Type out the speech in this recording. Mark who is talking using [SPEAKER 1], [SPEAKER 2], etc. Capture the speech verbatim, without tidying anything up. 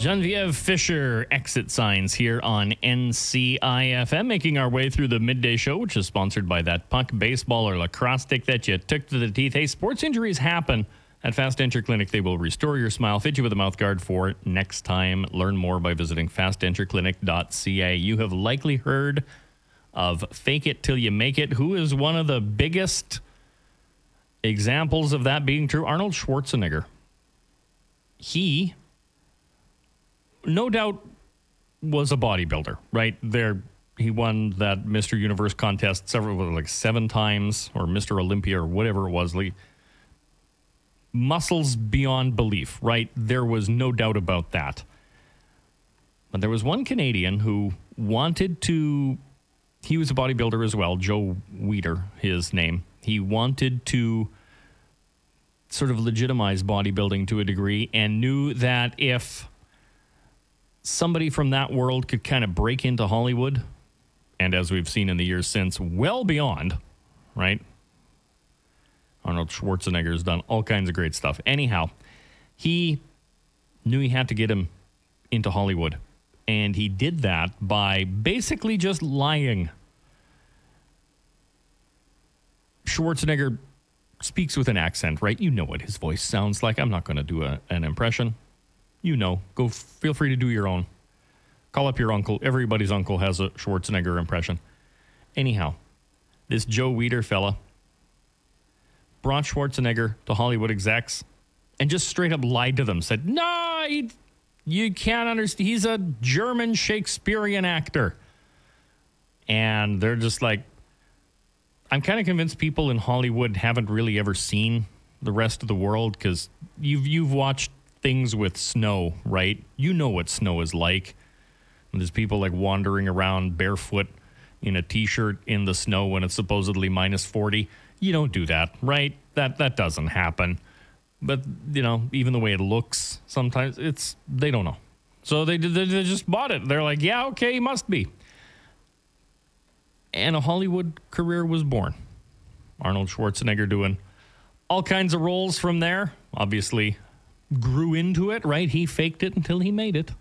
[SPEAKER 1] Genevieve Fisher, exit signs here on N C I F M, making our way through the midday show, which is sponsored by that puck, baseball, or lacrosse stick that you took to the teeth. Hey, sports injuries happen. At Fast Denture Clinic, they will restore your smile, fit you with a mouth guard for next time. Learn more by visiting fast denture clinic dot c a. You have likely heard of Fake It Till You Make It. Who is one of the biggest examples of that being true? Arnold Schwarzenegger. He, no doubt, was a bodybuilder, right? There, he won that Mister Universe contest several, like seven times, or Mister Olympia, or whatever it was. Like, muscles beyond belief, right? There was no doubt about that. But there was one Canadian who wanted to, he was a bodybuilder as well, Joe Weider, his name. He wanted to sort of legitimize bodybuilding to a degree and knew that if somebody from that world could kind of break into Hollywood, and as we've seen in the years since, well beyond, right? Arnold Schwarzenegger has done all kinds of great stuff. Anyhow, he knew he had to get him into Hollywood. And he did that by basically just lying. Schwarzenegger speaks with an accent, right? You know what his voice sounds like. I'm not going to do a, an impression. You know. Go, feel free to do your own. Call up your uncle. Everybody's uncle has a Schwarzenegger impression. Anyhow, this Joe Weider fella brought Schwarzenegger to Hollywood execs and just straight up lied to them. Said, no, he, you can't understand. He's a German Shakespearean actor. And they're just like, I'm kind of convinced people in Hollywood haven't really ever seen the rest of the world, because you've, you've watched things with snow, right? You know what snow is like. And there's people like wandering around barefoot in a T-shirt in the snow when it's supposedly minus forty. You don't do that, right? That that doesn't happen. But, you know, even the way it looks, sometimes it's, they don't know. So they, they, they just bought it. They're like, yeah, okay, he must be. And a Hollywood career was born. Arnold Schwarzenegger doing all kinds of roles from there. Obviously grew into it, right? He faked it until he made it.